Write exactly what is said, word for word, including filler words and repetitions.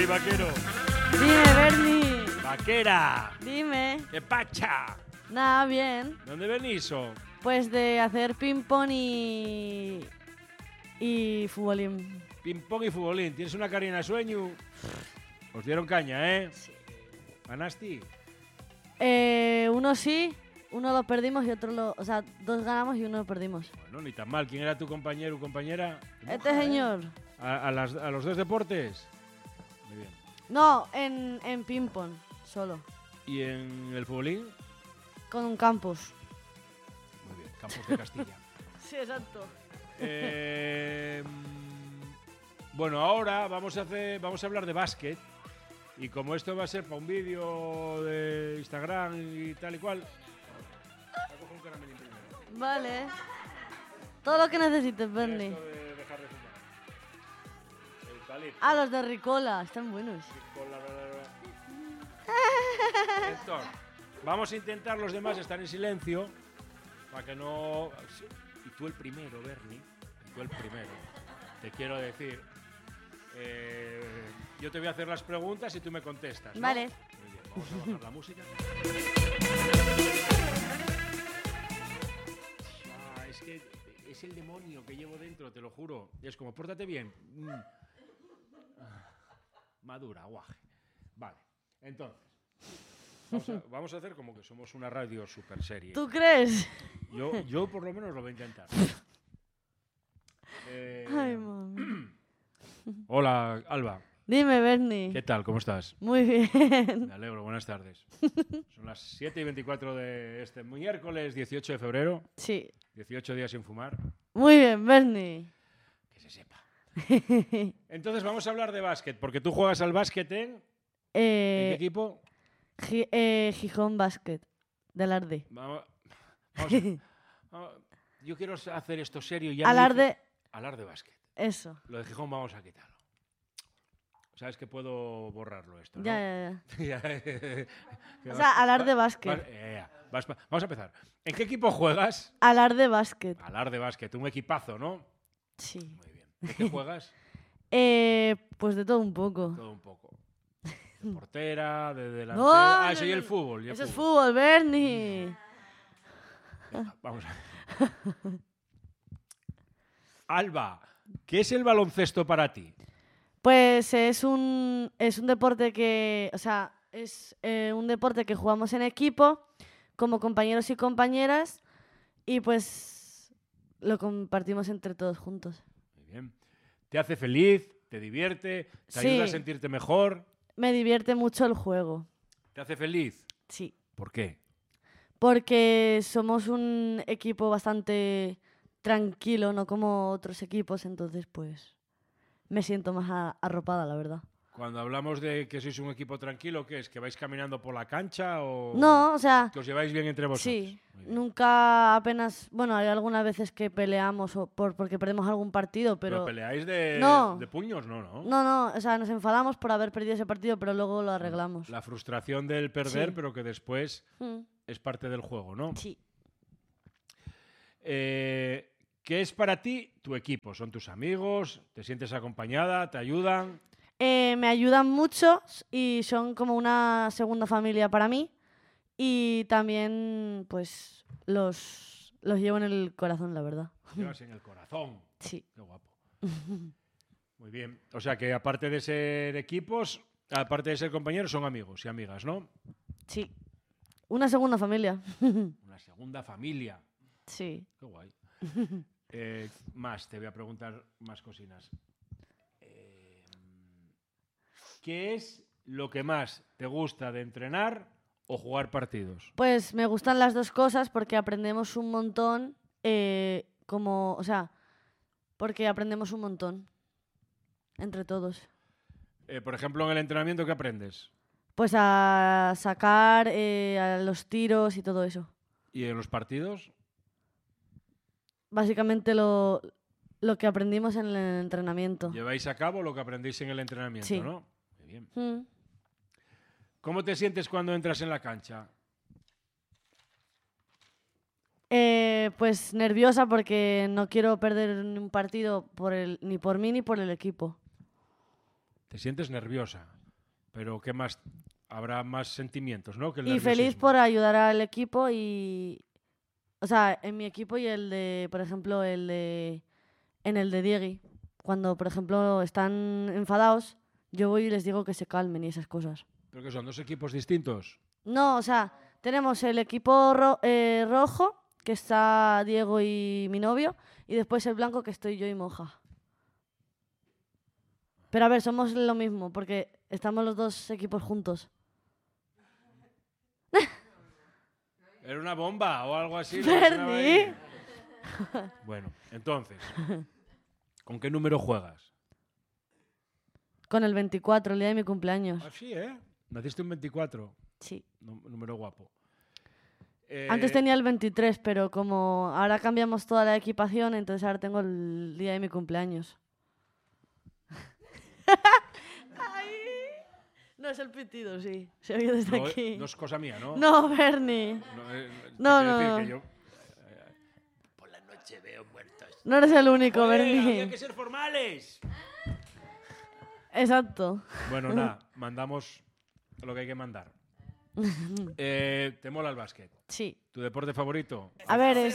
Bernie, vaquero. Dime, Bernie. Vaquera. Dime. ¿Qué pacha? Nada, bien. ¿Dónde venís? o? Pues de hacer ping-pong y... y futbolín. Ping-pong y futbolín. ¿Tienes una carina de sueño? Os dieron caña, ¿eh? Sí. ¿Ganaste? Eh, uno sí, uno lo perdimos y otro lo... O sea, dos ganamos y uno lo perdimos. Bueno, ni tan mal. ¿Quién era tu compañero o compañera? Este Moja, ¿eh? señor. ¿A, a, las, ¿A los dos deportes? Muy bien. No, en, en ping-pong, solo. ¿Y en el futbolín? Con un campus. Muy bien. Campos de Castilla. Sí, exacto. Eh, bueno, ahora vamos a hacer, vamos a hablar de básquet y como esto va a ser para un vídeo de Instagram y tal y cual, voy a coger un caramelín primero. Vale. Todo lo que necesites, Bernie. Esto de dejar de fumar. Eucalipto. Ah, los de Ricola, están buenos. Ricola, bla, bla, bla. Entonces, vamos a intentar los demás estar en silencio para que no... Y tú el primero, Bernie, y tú el primero. Te quiero decir, eh, yo te voy a hacer las preguntas y tú me contestas, ¿no? Vale. Muy bien, vamos a bajar la música. Ah, es que es el demonio que llevo dentro, te lo juro. Es como, pórtate bien. Mm. Ah, madura, guaje. Vale, entonces, vamos a, vamos a hacer como que somos una radio super serie. ¿Tú crees? Yo, yo por lo menos lo voy a intentar. Eh, Ay, mami. hola, Alba. Dime, Bernie. ¿Qué tal? ¿Cómo estás? Muy bien. Me alegro, buenas tardes. Son las siete y veinticuatro de este miércoles dieciocho de febrero. Sí. dieciocho días sin fumar. Muy bien, Bernie. Que se sepa. Entonces vamos a hablar de básquet, porque tú juegas al básquet en... ¿En qué Eh, equipo? Gi- eh, Gijón Basket, del Arde. Vamos, vamos a- vamos- yo quiero hacer esto serio. Ya me Alarde, dice- Alarde básquet. eso. Lo de Gijón vamos a quitarlo. Sabes que puedo borrarlo esto, ¿no? Ya, ya, Ya. ya. Que O vas- sea, Alarde va- Basket. vas- eh, ya, vas pa- vamos a empezar. ¿En qué equipo juegas? Alarde Basket, Alarde Básquet, un equipazo, ¿no? sí. Muy bien. ¿De qué juegas? Eh, pues de todo un poco. Todo un poco. De portera, de delantera. No, ah, no, eso y no, el no. fútbol. y el Eso es fútbol. fútbol, Bernie. Venga, vamos a Alba, ¿qué es el baloncesto para ti? Pues es un, es un deporte que, o sea, es eh, un deporte que jugamos en equipo, como compañeros y compañeras, y pues lo compartimos entre todos juntos. Muy bien. ¿Te hace feliz? ¿Te divierte? ¿Te Sí. ayuda a sentirte mejor? Me divierte mucho el juego, ¿Te hace feliz? sí. ¿Por qué? Porque somos un equipo bastante tranquilo, no como otros equipos, entonces pues me siento más a- arropada, la verdad. Cuando hablamos de que sois un equipo tranquilo, ¿qué es? ¿Que vais caminando por la cancha o No, o sea, que os lleváis bien entre vosotros? sí, Muy bien. nunca apenas, bueno, hay algunas veces que peleamos o por, porque perdemos algún partido, ¿Pero pero... peleáis de, No. de puños? No, no. No, no, o sea, nos enfadamos por haber perdido ese partido, pero luego lo arreglamos. La frustración del perder, Sí. pero que después Mm, es parte del juego, ¿no? sí. Eh, ¿Qué es para ti tu equipo? ¿Son tus amigos? ¿Te sientes acompañada? ¿Te ayudan? Eh, me ayudan mucho y son como una segunda familia para mí. Y también, pues, los, los llevo en el corazón, la verdad. Llevas en el corazón. Sí. Qué guapo. Muy bien. O sea que aparte de ser equipos, aparte de ser compañeros, son amigos y amigas, ¿no? Sí. Una segunda familia. Una segunda familia. Sí. Qué guay. Eh, más, te voy a preguntar más cocinas. Eh, ¿Qué es lo que más te gusta de entrenar o jugar partidos? Pues me gustan las dos cosas porque aprendemos un montón, eh, como, o sea, porque aprendemos un montón entre todos. Eh, por ejemplo, en el entrenamiento, ¿qué aprendes? Pues a sacar, eh, a los tiros y todo eso. ¿Y en los partidos? Básicamente lo, lo que aprendimos en el entrenamiento. Lleváis a cabo lo que aprendéis en el entrenamiento, Sí. ¿no? Muy bien. Mm. ¿Cómo te sientes cuando entras en la cancha? Eh, pues nerviosa porque no quiero perder ni un partido por el, ni por mí ni por el equipo. Te sientes nerviosa, pero ¿qué más? Habrá más sentimientos, ¿no? Que el Y feliz nerviosismo. por ayudar al equipo y... O sea, en mi equipo y el de, por ejemplo, el de... En el de Diegui. Cuando, por ejemplo, están enfadados, yo voy y les digo que se calmen y esas cosas. ¿Pero que son dos equipos distintos? No, o sea, tenemos el equipo ro- eh, rojo, que está Diego y mi novio, y después el blanco, que estoy yo y Moja. Pero a ver, somos lo mismo, porque estamos los dos equipos juntos. ¿Era una bomba o algo así? Bernie. Bueno, entonces, ¿con qué número juegas? Con el veinticuatro, el día de mi cumpleaños. Ah, sí, ¿eh? Naciste un veinticuatro, Sí. nú- número guapo. Eh, Antes tenía el veintitrés, pero como ahora cambiamos toda la equipación, entonces ahora tengo el día de mi cumpleaños. Ay. No, es el pitido, sí. Se oye desde no, aquí. no es cosa mía, ¿no? No, Bernie. No, eh, te No, quiero no, decir no. que yo, eh, por la noche veo muertos. No eres el único, ¡Joder, Bernie. había que ser formales! Exacto. Bueno, nada, mandamos lo que hay que mandar. Eh, ¿Te mola el básquet? Sí. ¿Tu deporte favorito? A ver, es...